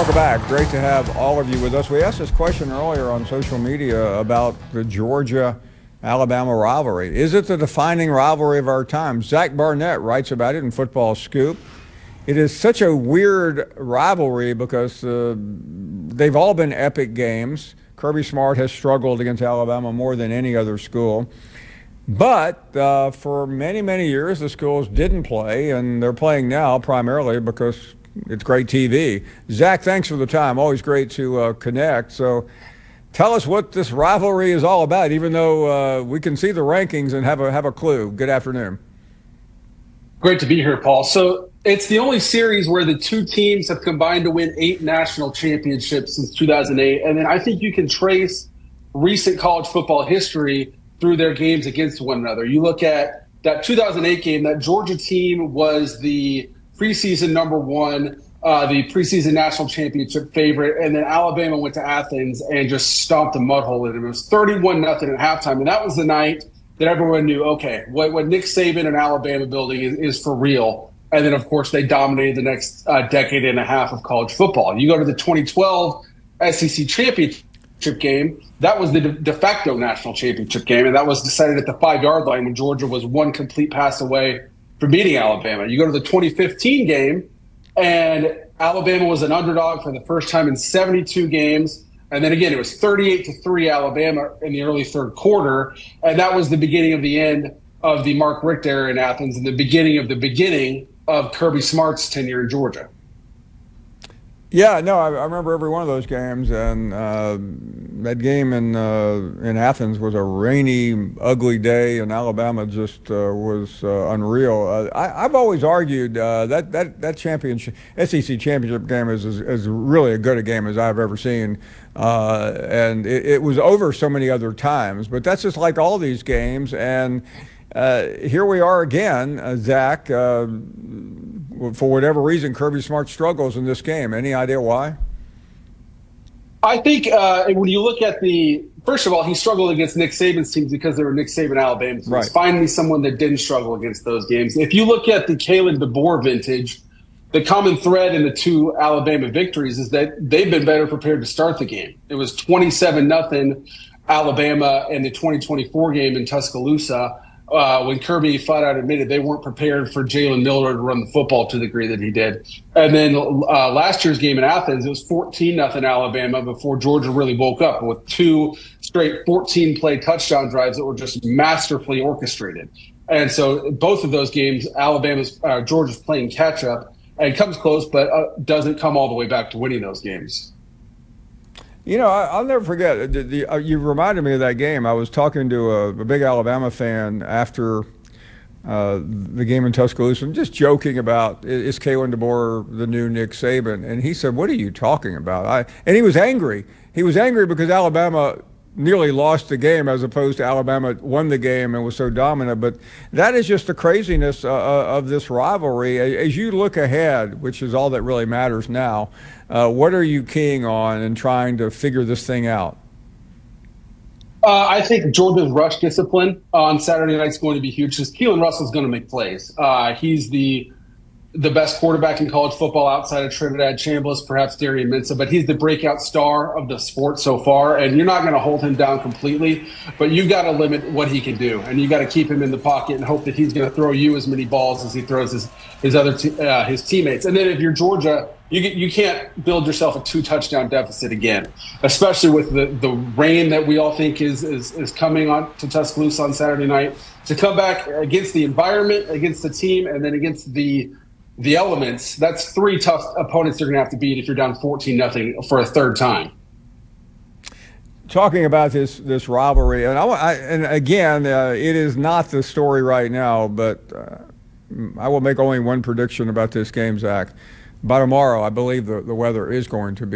Welcome back. Great to have all of you with us. We asked this question earlier on social media about the Georgia-Alabama rivalry. Is it the defining rivalry of our time? Zach Barnett writes about it in Football Scoop. It is such a weird rivalry because they've all been epic games. Kirby Smart has struggled against Alabama more than any other school. But for many, many years, the schools didn't play, and they're playing now primarily because it's great TV. Zach, thanks for the time. Always great to connect. So tell us what this rivalry is all about, even though we can see the rankings and have a clue. Good afternoon. Great to be here, Paul. So it's the only series where the two teams have combined to win 8 national championships since 2008. And then I think you can trace recent college football history through their games against one another. You look at that 2008 game, that Georgia team was the preseason number 1, the preseason national championship favorite, and then Alabama went to Athens and just stomped a mud hole in it. It was 31-0 at halftime, and that was the night that everyone knew, okay, what Nick Saban and Alabama building is for real. And then, of course, they dominated the next decade and a half of college football. You go to the 2012 SEC championship game, that was the de facto national championship game, and that was decided at the 5-yard line when Georgia was one complete pass away from beating Alabama. You go to the 2015 game, and Alabama was an underdog for the first time in 72 games. And then again, it was 38-3 Alabama in the early third quarter. And that was the beginning of the end of the Mark Richt era in Athens and the beginning of Kirby Smart's tenure in Georgia. Yeah, no, I remember every one of those games, and that game in Athens was a rainy, ugly day, and Alabama just was unreal. I've always argued that championship, SEC championship game is really as good a game as I've ever seen, and it was over so many other times. But that's just like all these games, and here we are again, Zach. For whatever reason, Kirby Smart struggles in this game. Any idea why? I think when you look at first of all, he struggled against Nick Saban's teams because they were Nick Saban Alabama teams. Right. Find me someone that didn't struggle against those games. If you look at the Kalen DeBoer vintage, the common thread in the 2 Alabama victories is that they've been better prepared to start the game. It was 27-0 Alabama in the 2024 game in Tuscaloosa. When Kirby flat out admitted they weren't prepared for Jalen Miller to run the football to the degree that he did. And then last year's game in Athens, it was 14-0 Alabama before Georgia really woke up with 2 straight 14-play touchdown drives that were just masterfully orchestrated. And so both of those games, Georgia's playing catch up and comes close, but doesn't come all the way back to winning those games. You know, I'll never forget. You reminded me of that game. I was talking to a big Alabama fan after the game in Tuscaloosa, just joking about, is Kalen DeBoer the new Nick Saban? And he said, what are you talking about? And he was angry. He was angry because Alabama nearly lost the game as opposed to Alabama won the game and was so dominant. But that is just the craziness of this rivalry. As you look ahead, which is all that really matters now, what are you keying on and trying to figure this thing out? I think Georgia's rush discipline on Saturday night is going to be huge because Keelan Russell's going to make plays. He's the best quarterback in college football outside of Trinidad Chambliss, perhaps Darian Mensah, but he's the breakout star of the sport so far, and you're not going to hold him down completely, but you've got to limit what he can do, and you got to keep him in the pocket and hope that he's going to throw you as many balls as he throws his teammates. And then if you're Georgia, you can't build yourself a 2-touchdown deficit again, especially with the rain that we all think is coming on to Tuscaloosa on Saturday night. To come back against the environment, against the team, and then against the elements, that's 3 tough opponents they're going to have to beat if you're down 14-0 for a third time. Talking about this rivalry, and again, it is not the story right now, but I will make only one prediction about this game, Zach. By tomorrow, I believe the weather is going to be